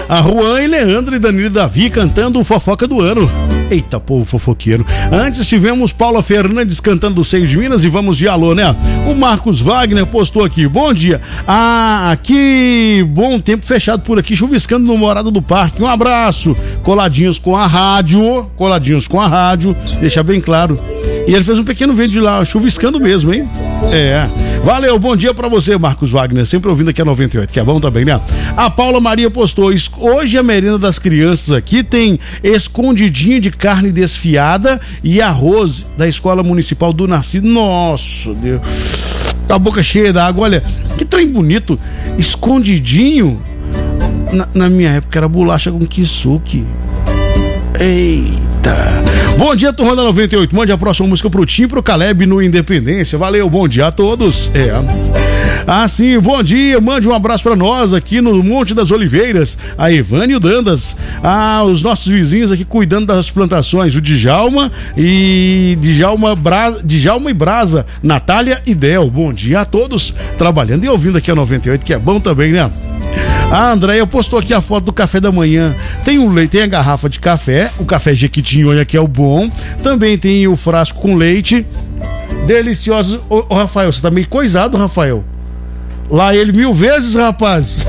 A Juan e Leandro e Danilo e Davi cantando o Fofoca do Ano. Eita, povo fofoqueiro. Antes tivemos Paula Fernandes cantando o Seio de Minas e vamos de alô, né? O Marcos Wagner postou aqui, bom dia. Aqui, bom tempo fechado por aqui, chuviscando no Morada do Parque. Um abraço. Coladinhos com a rádio, deixa bem claro. E ele fez um pequeno vídeo lá, chuviscando mesmo, hein? Valeu, bom dia pra você, Marcos Wagner, sempre ouvindo aqui a 98, que é bom também, né? A Paula Maria postou, hoje a merenda das crianças aqui tem escondidinho de carne desfiada e arroz da Escola Municipal do Narciso. Nossa, Deus, a boca cheia d'água, olha, que trem bonito, escondidinho. Na minha época era bolacha com kisuke. Eita. Bom dia, turma da 98. Mande a próxima música pro Tim, pro Caleb no Independência. Valeu, bom dia a todos. Sim, bom dia. Mande um abraço pra nós aqui no Monte das Oliveiras. A Ivane e o Dandas. Os nossos vizinhos aqui cuidando das plantações. O Djalma e Brasa, Natália e Del. Bom dia a todos. Trabalhando e ouvindo aqui a 98, que é bom também, né? A Andréia postou aqui a foto do café da manhã. Tem o leite, tem a garrafa de café, o café Jequitinhonha, que é o bom. Também tem o frasco com leite. Delicioso. Ô, Rafael, você tá meio coisado, Rafael. Lá ele 1000 vezes, rapaz.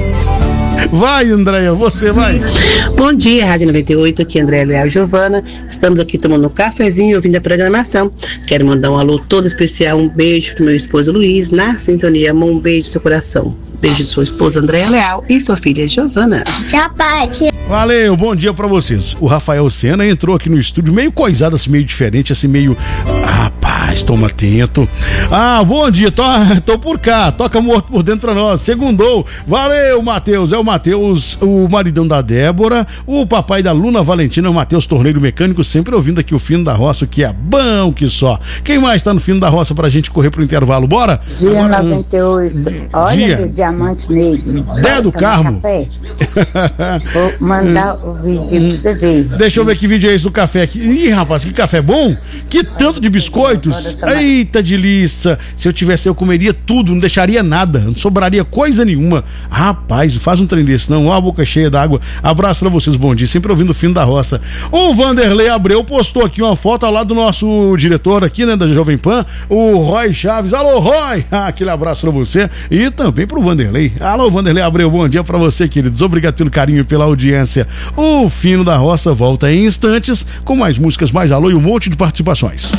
Vai, Andréia, você vai. Bom dia, Rádio 98, aqui é Andréia Leal e Giovana. Estamos aqui tomando um cafezinho e ouvindo a programação. Quero mandar um alô todo especial, um beijo pro meu esposo Luiz, na sintonia. Um beijo no seu coração. Beijo de sua esposa Andréia Leal e sua filha Giovana. Tchau, Paty. Valeu, bom dia pra vocês. O Rafael Sena entrou aqui no estúdio meio coisado, assim, meio diferente, assim, meio... Rapaz, toma atento. Bom dia, tô por cá, toca Morto por Dentro pra nós. Segundou, valeu, Matheus. É o Matheus, o maridão da Débora, o papai da Luna Valentina, o Matheus Torneiro Mecânico, sempre ouvindo aqui o Fino da Roça, que é bom que só. Quem mais tá no Fino da Roça pra gente correr pro intervalo? Bora? Dia 98. Olha, Diamante Negro. Dé do Carmo. Vou mandar o vídeo pra você ver. Deixa eu ver que vídeo é esse do café aqui. Ih, rapaz, que café bom! Que tanto de biscoitos! Eita, delícia! Se eu tivesse, eu comeria tudo, não deixaria nada, não sobraria coisa nenhuma. Rapaz, faz um trem desse, não, ó, a boca cheia d'água. Abraço pra vocês, bom dia, sempre ouvindo o Fino da Roça. O Vanderlei Abreu postou aqui uma foto lá do nosso diretor aqui, né, da Jovem Pan, o Roy Chaves. Alô, Roy! Aquele abraço pra você e também pro Vanderlei. Alô, Vanderlei Abreu, bom dia pra você, queridos. Obrigado pelo carinho e pela audiência. O Fino da Roça volta em instantes com mais músicas, mais alô e um monte de participações.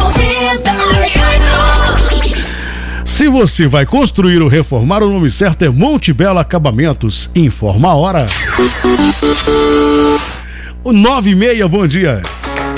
98. Se você vai construir ou reformar, o nome certo é Monte Belo Acabamentos. Informa a hora. 9h30, bom dia.